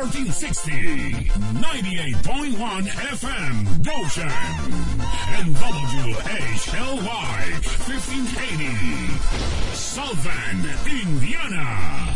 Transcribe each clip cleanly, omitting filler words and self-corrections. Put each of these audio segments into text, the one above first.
1460, 98.1 FM, Goshen, and WHLY, 1580, South Bend, Indiana.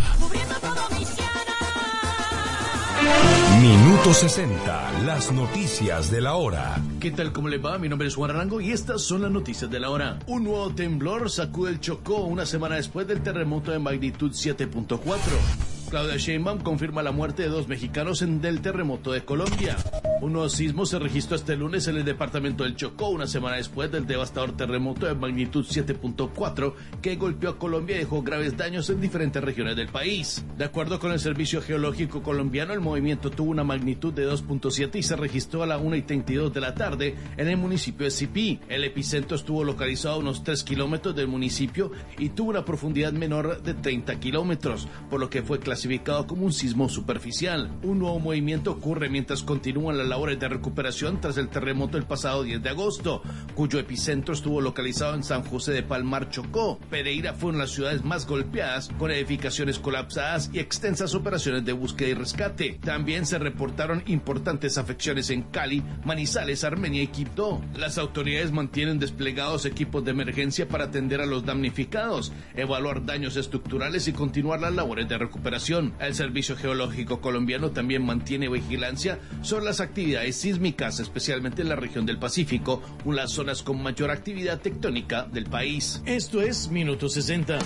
Minuto 60, las noticias de la hora. ¿Qué tal? ¿Cómo le va? Mi nombre es Juan Arango y estas son las noticias de la hora. Un nuevo temblor sacude el Chocó una semana después del terremoto de magnitud 7.4. Claudia Sheinbaum confirma la muerte de 2 mexicanos del terremoto de Colombia. Un nuevo sismo se registró este lunes en el departamento del Chocó, una semana después del devastador terremoto de magnitud 7.4 que golpeó a Colombia y dejó graves daños en diferentes regiones del país. De acuerdo con el Servicio Geológico Colombiano, el movimiento tuvo una magnitud de 2.7 y se registró a la 1:32 de la tarde en el municipio de Sipí. El epicentro estuvo localizado a unos 3 kilómetros del municipio y tuvo una profundidad menor de 30 kilómetros, por lo que fue clasificado como un sismo superficial. Un nuevo movimiento ocurre mientras continúan las labores de recuperación tras el terremoto el pasado 10 de agosto, cuyo epicentro estuvo localizado en San José de Palmar, Chocó. Pereira fue una de las ciudades más golpeadas, con edificaciones colapsadas y extensas operaciones de búsqueda y rescate. También se reportaron importantes afecciones en Cali, Manizales, Armenia y Quibdó. Las autoridades mantienen desplegados equipos de emergencia para atender a los damnificados, evaluar daños estructurales y continuar las labores de recuperación. El Servicio Geológico Colombiano también mantiene vigilancia sobre las actividades sísmicas, especialmente en la región del Pacífico, una de las zonas con mayor actividad tectónica del país. Esto es Minuto 60.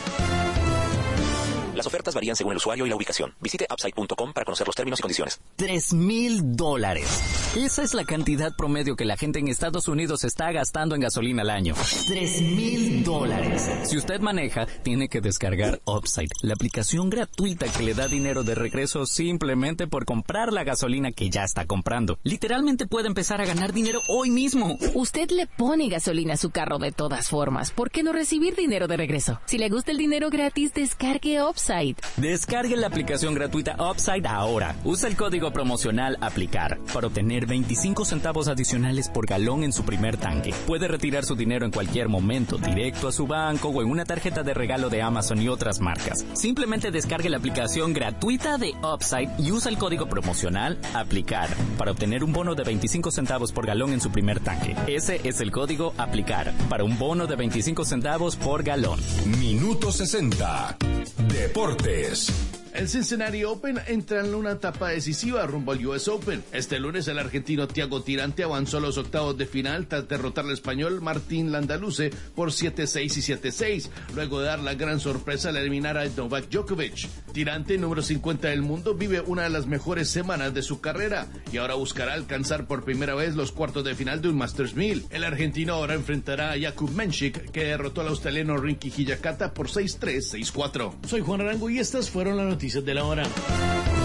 Las ofertas varían según el usuario y la ubicación. Visite Upside.com para conocer los términos y condiciones. $3,000. Esa es la cantidad promedio que la gente en Estados Unidos está gastando en gasolina al año. $3,000. Si usted maneja, tiene que descargar Upside, la aplicación gratuita que le da dinero de regreso simplemente por comprar la gasolina que ya está comprando. Literalmente puede empezar a ganar dinero hoy mismo. Usted le pone gasolina a su carro de todas formas. ¿Por qué no recibir dinero de regreso? Si le gusta el dinero gratis, descargue Upside. Descargue la aplicación gratuita Upside ahora. Usa el código promocional APLICAR para obtener 25 centavos adicionales por galón en su primer tanque. Puede retirar su dinero en cualquier momento, directo a su banco o en una tarjeta de regalo de Amazon y otras marcas. Simplemente descargue la aplicación gratuita de Upside y usa el código promocional APLICAR para obtener un bono de 25 centavos por galón en su primer tanque. Ese es el código APLICAR para un bono de 25 centavos por galón. Minuto 60. Deportes. El Cincinnati Open entra en una etapa decisiva rumbo al US Open. Este lunes el argentino Thiago Tirante avanzó a los octavos de final tras derrotar al español Martín Landaluce por 7-6 y 7-6, luego de dar la gran sorpresa al eliminar a Novak Djokovic. Tirante, número 50 del mundo, vive una de las mejores semanas de su carrera y ahora buscará alcanzar por primera vez los cuartos de final de un Masters 1000. El argentino ahora enfrentará a Jakub Menchik, que derrotó al australiano Rinky Hijikata por 6-3, 6-4. Soy Juan Arango y estas fueron las noticias de la hora.